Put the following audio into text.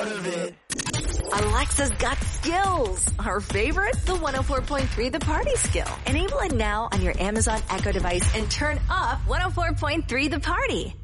part of it. Alexa's got skills. Her favorite? The 104.3 The Party skill. Enable it now on your Amazon Echo device and turn up 104.3 The Party.